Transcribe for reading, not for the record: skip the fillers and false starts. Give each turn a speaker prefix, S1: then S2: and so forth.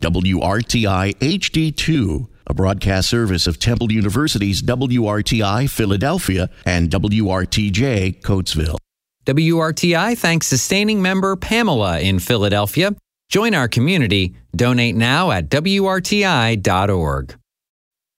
S1: WRTI HD2, a broadcast service of Temple University's WRTI Philadelphia and WRTJ Coatesville.
S2: WRTI thanks sustaining member Pamela in Philadelphia. Join our community. Donate now at WRTI.org.